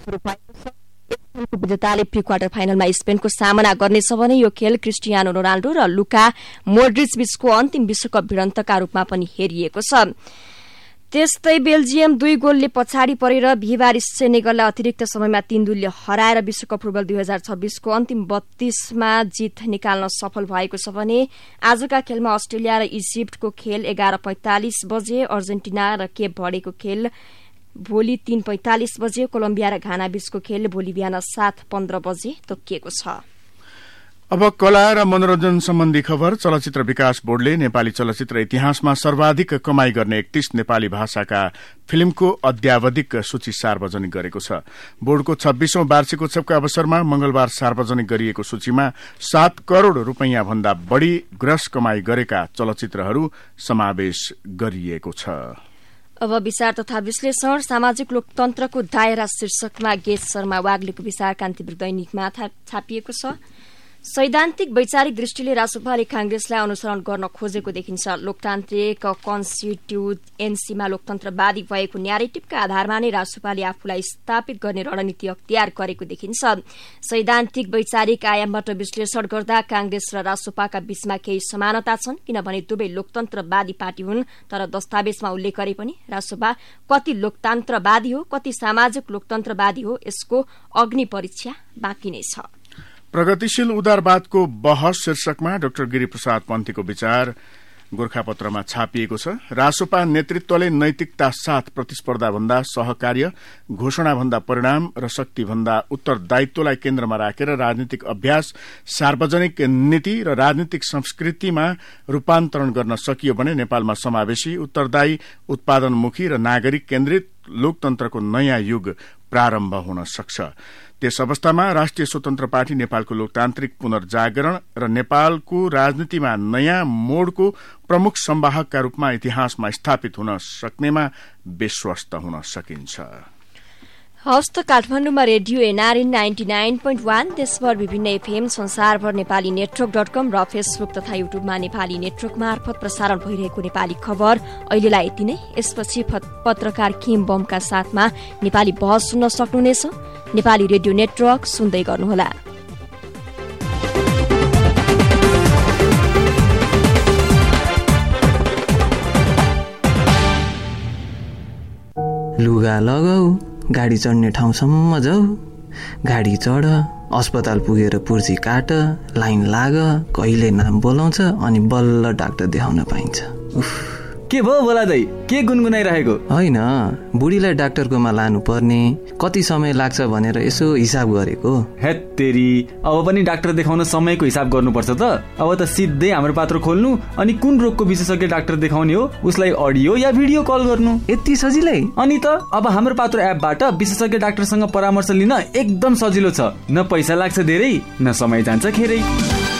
सुरु भएको छ। यस खेलको विजेताले प्री क्वार्टर फाइनलमा स्पेनको सामना गर्नेछ भने यो खेल क्रिस्टियानो रोनाल्डो र लुका मोड्रिच बीचको अन्तिम विश्वकप भिडन्तका रूपमा पनि हेरिएको छ। त्यस्तै बेल्जियम 2 गोलले पछाडि परेर बिहिबार सेनेगललाई अतिरिक्त समयमा 3-2ले हराएर विश्वकप फुटबल 2026 को अन्तिम 32मा जित निकाल्न सफल भएको छ भने आजका खेलमा अस्ट्रेलिया र इजिप्टको खेल 11:45 बजे, अर्जेन्टिना र केप भर्डेको खेल भोलि 3:45 बजे, कोलम्बिया र घाना बीचको खेल भोलि बिहान 7:15 बजे तोकिएको छ। अब कला र मनोरञ्जन सम्बन्धी खबर। चलचित्र विकास बोर्डले नेपाली चलचित्र इतिहासमा सर्वाधिक कमाई गर्ने 31 नेपाली भाषाका फिल्मको अद्यावधिक सूची सार्वजनिक गरेको छ। बोर्डको 26औं वार्षिकोत्सवका अवसरमा मंगलबार सार्वजनिक गरिएको सूचीमा 7 करोड़ रूपैयाँ भन्दा बढ़ी ग्रस कमाई गरेका चलचित्रहरू समावेश गरिएको छ। अब विचार तथा विश्लेषण। सामाजिक लोकतन्त्रको दायरा शीर्षकमा गेस शर्मा वाग्लेको विचार कान्तिपुर दैनिकमा छापिएको छ। सैद्धान्तिक वैचारिक दृष्टिले रासोपाले कांग्रेसलाई अनुसरण गर्न खोजेको देखिन्छ। लोकतान्त्रिक कन्स्टिट्युएन्सीमा लोकतन्त्रवादी भएको न्यारेटिभका आधारमा नै रासोपाले आफूलाई स्थापित गर्ने रणनीति अख्तियार गरेको देखिन्छ। सैद्धान्तिक वैचारिक आयामबाट विश्लेषण गर्दा कांग्रेस र रासोपाका बीचमा केही समानता छन्, किनभने दुवै लोकतन्त्रवादी पार्टी हुन्। तर दस्तावेजमा उल्लेख गरे पनि रासोपा कति लोकतन्त्रवादी हो, कति सामाजिक लोकतन्त्रवादी हो, यसको अग्नि परीक्षा बाँकी नै छ। प्रगतिशील उदारवादको बहस शीर्षकमा डाक्टर गिरिप्रसाद पन्थीको विचार गोरखापत्रमा छापिएको छ। रासोपा नेतृत्वले नैतिकता साथ प्रतिस्पर्धा भन्दा सहकार्य, घोषणा भन्दा परिणाम र शक्ति भन्दा उत्तरदायित्वलाई केन्द्रमा राखेर राजनीतिक अभ्यास, सार्वजनिक नीति र राजनीतिक संस्कृतिमा रूपान्तरण गर्न सकियो भने नेपालमा समावेशी, उत्तरदायी, उत्पादनमुखी र नागरिक केन्द्रित लोकतन्त्रको नयाँ युग प्रारम्भ हुन सक्छ। त्यस अवस्थामा राष्ट्रिय स्वतन्त्र पार्टी नेपालको लोकतान्त्रिक पुनर्जागरण र नेपालको राजनीतिमा नयाँ मोडको प्रमुख संवाहकका रूपमा इतिहासमा स्थापित हुन सक्नेमा विश्वस्त हुन सकिन्छ। हस्त काठमाडौँमा रेडियो एनआरएन 99.1, देशभर विभिन्न एफएम, संसारभर नेपाली नेटवर्क.com र फेसबुक तथा युट्युबमा नेपाली नेटवर्क मार्फत प्रसारण भइरहेको नेपाली खबर अहिलेलाई यति नै। यसपछि पत्रकार किम बमका साथमा नेपाली बहस सुन्न सक्नुहुनेछ। नेपाली रेडियो नेटवर्क सुन्दै गर्नुहोला। लुगा लगाऊ, गाडी चढ्ने ठाउँसम्म जाऊ, गाडी चढ, अस्पताल पुगेर पुर्जी काट, लाइन लाग, कहिले नाम बोलाउँछ अनि बल्ल डाक्टर देखाउन पाइन्छ। के भयो बोलादै, के गुनगुनाइरहेको? होइन, बुढीलाई डाक्टरकोमा लानु पर्ने, कति समय लाग्छ भनेर यसो हिसाब गरेको। हेत्तेरी, अब पनि डाक्टर देखाउन समयको हिसाब गर्नुपर्छ त। अब त सिधै हाम्रो पात्र खोल्नु अनि कुन रोगको विशेषज्ञ डाक्टर देखाउने हो उसलाई अडियो या भिडियो कल गर्नु, यति सजिलै। अनि त अब हाम्रो पात्र एपबाट विशेषज्ञ डाक्टरसँग परामर्श लिन एकदम सजिलो छ। न पैसा लाग्छ धेरै, न समय जान्छ खेरै।